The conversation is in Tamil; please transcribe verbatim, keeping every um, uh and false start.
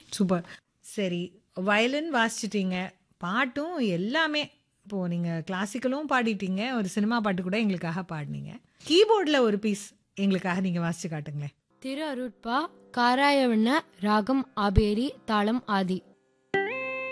சூப்பர். சரி, வயலின் வாசிச்சுட்டீங்க. பாட்டும் எல்லாமே இப்போ நீங்க கிளாசிக்கலும் பாடிட்டீங்க. ஒரு சினிமா பாட்டு கூட எங்களுக்காக பாடுனீங்க. கீபோர்ட்ல ஒரு பீஸ் எங்களுக்காக நீங்க வாசிச்சு காட்டுங்களேன். திரு அருட்பா காராயவண்ண ராகம் ஆபேரி தாளம் ஆதி.